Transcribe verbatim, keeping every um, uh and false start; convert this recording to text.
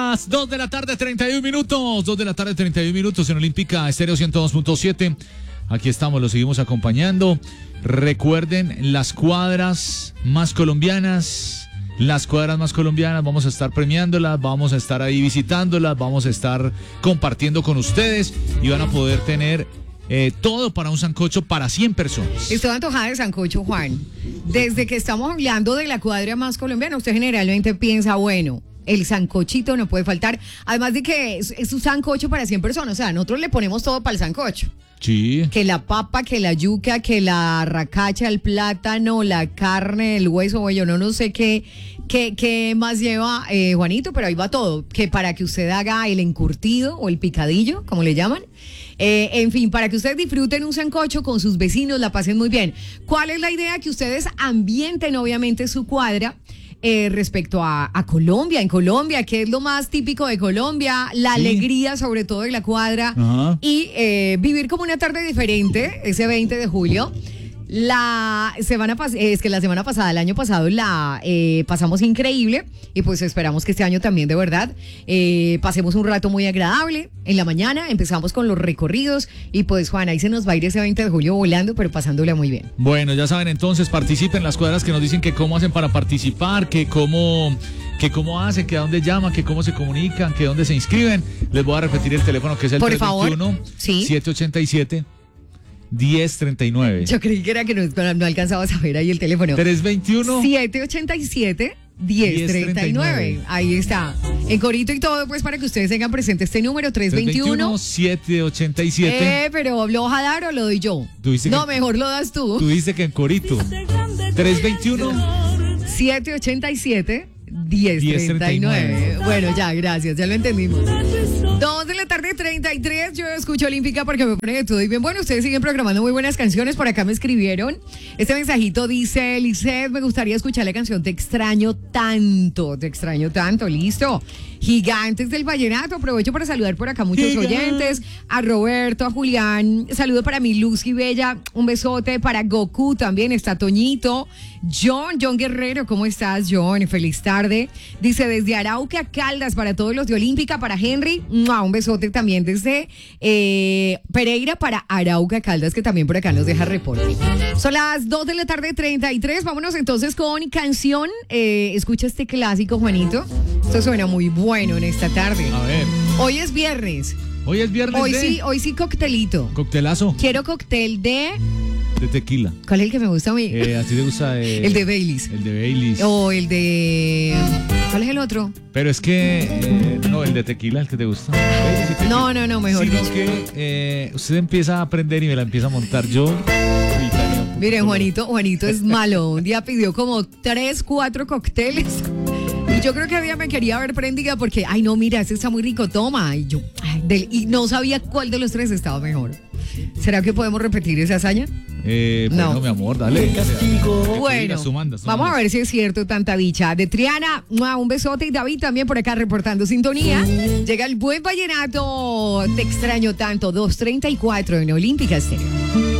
las dos de la tarde, treinta y un minutos. dos de la tarde, treinta y un minutos en Olímpica Estéreo ciento dos punto siete. Aquí estamos, los seguimos acompañando. Recuerden, las cuadras más colombianas, las cuadras más colombianas, vamos a estar premiándolas, vamos a estar ahí visitándolas, vamos a estar compartiendo con ustedes y van a poder tener eh, todo para un sancocho para cien personas. Estoy antojada de sancocho, Juan. Desde que estamos hablando de la cuadra más colombiana, usted generalmente piensa, bueno, el sancochito no puede faltar. Además de que es, es un sancocho para cien personas. O sea, nosotros le ponemos todo para el sancocho. Sí. Que la papa, que la yuca, que la racacha, el plátano, la carne, el hueso, o yo no, no sé qué, qué, qué más lleva eh, Juanito, pero ahí va todo. Que para que usted haga el encurtido o el picadillo, como le llaman. Eh, en fin, para que ustedes disfruten un sancocho con sus vecinos, la pasen muy bien. ¿Cuál es la idea? Que ustedes ambienten obviamente su cuadra. Eh, respecto a, a Colombia, en Colombia, que es lo más típico de Colombia, la sí. alegría sobre todo de la cuadra. Ajá. Y eh, vivir como una tarde diferente ese veinte de julio. La semana pas- es que la semana pasada, el año pasado la eh, pasamos increíble y pues esperamos que este año también de verdad eh, pasemos un rato muy agradable. En la mañana empezamos con los recorridos y pues Juan, ahí se nos va a ir ese veinte de julio volando, pero pasándola muy bien. Bueno, ya saben, entonces participen las cuadras que nos dicen que cómo hacen para participar, que cómo, que cómo hacen, que a dónde llaman, que cómo se comunican, que dónde se inscriben. Les voy a repetir el teléfono que es el Por tres veintiuno, favor. ¿Sí? siete ochenta y siete, diez treinta y nueve. Yo creí que era que no, no alcanzaba a saber ahí el teléfono. tres veintiuno, siete ochenta y siete, diez treinta y nueve. Ahí está. En corito y todo, pues para que ustedes tengan presente este número, tres veintiuno, siete ochenta y siete. Eh, pero ¿lo vas a dar o lo doy yo? No, que, mejor lo das tú. Tú dices que en corito. tres veintiuno, siete ochenta y siete, diez treinta y nueve. Bueno, ya, gracias, ya lo entendimos. dos de la tarde, treinta y tres. Yo escucho Olímpica porque me pone de todo y bien. Bueno, ustedes siguen programando muy buenas canciones. Por acá me escribieron. Este mensajito dice: Lisset, me gustaría escuchar la canción Te extraño tanto. Te extraño tanto. Listo. Gigantes del Vallenato. Aprovecho para saludar por acá muchos Giga. oyentes. A Roberto, a Julián. Saludo para mi Luzzy Bella. Un besote para Goku también. Está Toñito. John, John Guerrero. ¿Cómo estás, John? Feliz tarde. Dice desde Arauca, Caldas, para todos los de Olímpica, para Henry. Un besote también desde eh, Pereira para Arauca, Caldas, que también por acá nos deja reporte. Son las dos de la tarde, treinta y tres. Vámonos entonces con canción. Eh, escucha este clásico, Juanito. Esto suena muy bueno en esta tarde. A ver. Hoy es viernes. Hoy es viernes Hoy de... sí, hoy sí coctelito. Coctelazo. Quiero cóctel de... De tequila. ¿Cuál es el que me gusta a mí? Eh, ¿A ti te gusta? Eh, el de Baileys. El de Baileys. O el de... ¿Cuál es el otro? Pero es que... Eh, no, el de tequila, el que te gusta. Baileys y tequila. No, no, no, mejor Sino que eh, usted empieza a aprender y me la empieza a montar yo. Miren, Juanito, Juanito es malo. Un día pidió como tres, cuatro cócteles. Y yo creo que había me quería ver prendida porque, ay, no, mira, ese está muy rico, toma. Y yo, ay, del, y no sabía cuál de los tres estaba mejor. ¿Será que podemos repetir esa hazaña? Eh, pues no. no, mi amor, dale. Bueno, sumando, sumando. Vamos a ver si es cierto tanta dicha. De Triana, un besote. Y David también por acá reportando sintonía. Llega el buen vallenato. Te extraño tanto. dos treinta y cuatro en Olímpica Estéreo.